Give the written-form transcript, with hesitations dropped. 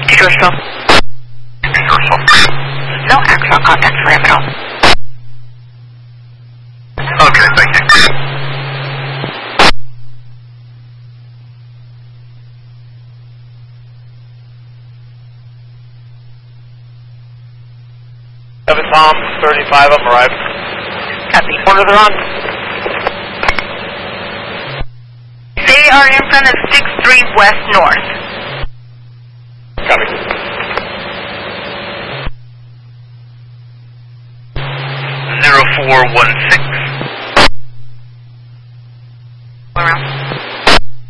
Universal. No actual contact for him at all. Okay, thank you. Tom, 35, I'm arriving. Copy. Corner they're on? They are in front of 63 West North. Copy. 0416.